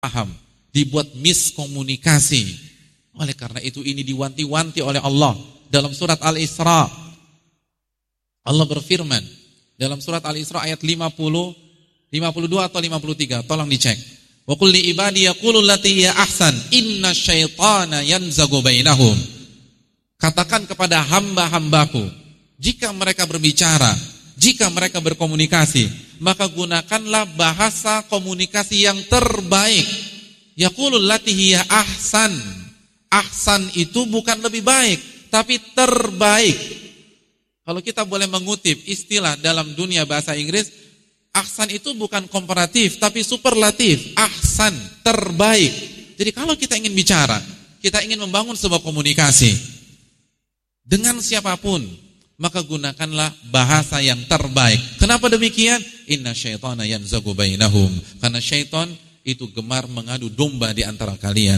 paham, dibuat miskomunikasi. Oleh karena itu ini diwanti-wanti oleh Allah dalam surat Al-Isra. Allah berfirman dalam surat Al-Isra ayat 52 atau 53, tolong dicek. Wa qul li ibadi yaqulu allati hiya ahsan inna syaitana yanzagu bainahum. Katakan kepada hamba-hambaku, jika mereka berbicara, jika mereka berkomunikasi, maka gunakanlah bahasa komunikasi yang terbaik. Yaqulu allati hiya ahsan. Ahsan itu bukan lebih baik, tapi terbaik. Kalau kita boleh mengutip istilah dalam dunia bahasa Inggris, ahsan itu bukan komparatif, tapi superlatif. Ahsan, terbaik. Jadi kalau kita ingin bicara, kita ingin membangun sebuah komunikasi dengan siapapun, maka gunakanlah bahasa yang terbaik. Kenapa demikian? Inna syaitana yanzagu bainahum. Karena syaitan itu gemar mengadu domba di antara kalian.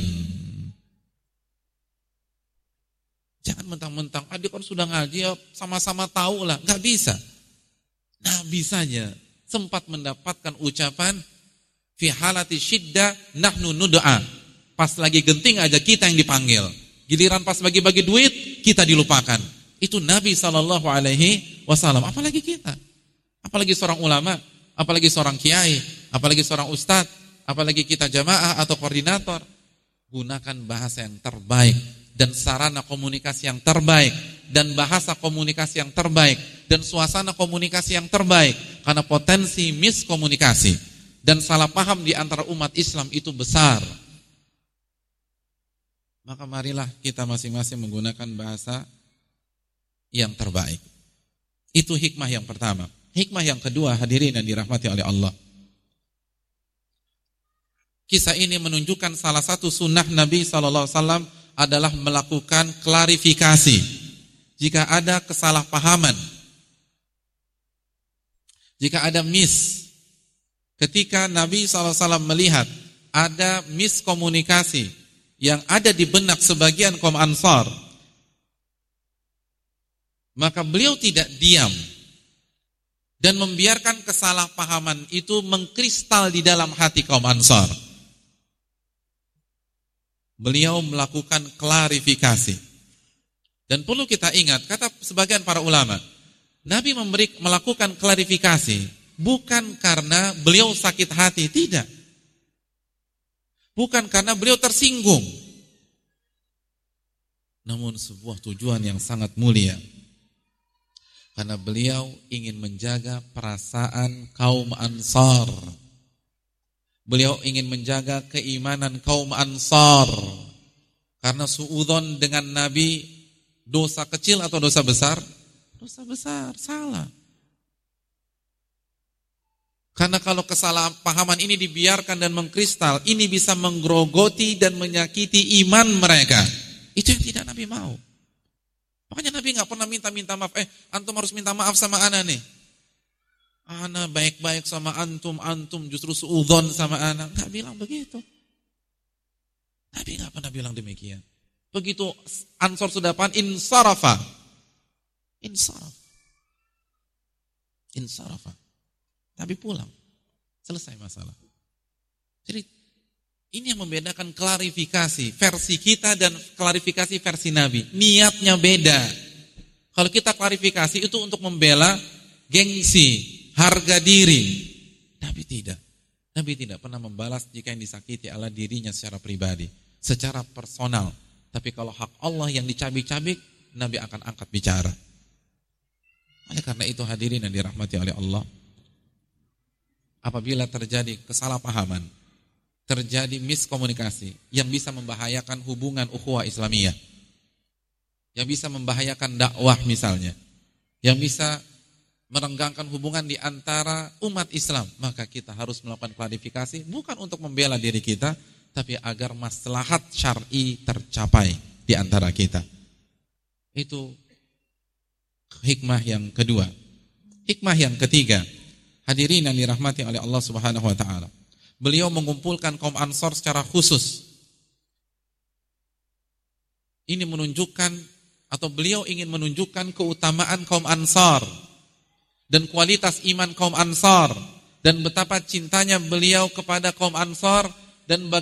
Jangan mentang-mentang, adik kan sudah ngaji, ya sama-sama tahu lah. Gak bisa. Nabi saja sempat mendapatkan ucapan, fi halati syiddah nahnu nud'a. Pas lagi genting aja kita yang dipanggil. Giliran pas bagi-bagi duit, kita dilupakan. Itu Nabi SAW. Apalagi kita. Apalagi seorang ulama, apalagi seorang kiai, apalagi seorang ustadz, apalagi kita jamaah atau koordinator. Gunakan bahasa yang terbaik dan sarana komunikasi yang terbaik dan bahasa komunikasi yang terbaik dan suasana komunikasi yang terbaik, karena potensi miskomunikasi dan salah paham di antara umat Islam itu besar. Maka marilah kita masing-masing menggunakan bahasa yang terbaik. Itu hikmah yang pertama. Hikmah yang kedua, hadirin yang dirahmati oleh Allah, kisah ini menunjukkan salah satu sunnah Nabi SAW adalah melakukan klarifikasi jika ada kesalahpahaman, jika ada ketika Nabi SAW melihat ada miskomunikasi yang ada di benak sebagian kaum Ansar, maka beliau tidak diam dan membiarkan kesalahpahaman itu mengkristal di dalam hati kaum Ansar. Beliau melakukan klarifikasi. Dan perlu kita ingat, kata sebagian para ulama, Nabi melakukan klarifikasi bukan karena beliau sakit hati, tidak. Bukan karena beliau tersinggung. Namun sebuah tujuan yang sangat mulia. Karena beliau ingin menjaga perasaan kaum Ansar. Beliau ingin menjaga keimanan kaum Ansar. Karena suudzon dengan Nabi, dosa kecil atau dosa besar? Dosa besar, salah. Karena kalau kesalahpahaman ini dibiarkan dan mengkristal, ini bisa menggerogoti dan menyakiti iman mereka. Itu yang tidak Nabi mau. Makanya Nabi gak pernah minta maaf. Antum harus minta maaf sama ana nih. Ana baik-baik sama antum justru suudzon sama ana. Gak bilang begitu. Nabi gak pernah bilang demikian. Begitu Ansor sudah paham, insarafa. Nabi pulang. Selesai masalah. Jadi ini yang membedakan klarifikasi versi kita dan klarifikasi versi Nabi. Niatnya beda. Kalau kita klarifikasi itu untuk membela gengsi, harga diri. Nabi tidak. Nabi tidak pernah membalas jika yang disakiti adalah dirinya secara pribadi, secara personal. Tapi kalau hak Allah yang dicabik-cabik, Nabi akan angkat bicara. Oleh karena itu hadirin yang dirahmati oleh Allah, apabila terjadi kesalahpahaman, terjadi miskomunikasi yang bisa membahayakan hubungan ukhuwah Islamiyah, yang bisa membahayakan dakwah misalnya, yang bisa merenggangkan hubungan di antara umat Islam, maka kita harus melakukan klarifikasi, bukan untuk membela diri kita, tapi agar maslahat syar'i tercapai di antara kita. Itu hikmah yang kedua. Hikmah yang ketiga, hadirin yang dirahmati oleh Allah Subhanahu wa taala. Beliau mengumpulkan kaum Ansor secara khusus. Ini menunjukkan, atau beliau ingin menunjukkan keutamaan kaum Ansar dan kualitas iman kaum Ansar, dan betapa cintanya beliau kepada kaum Ansar dan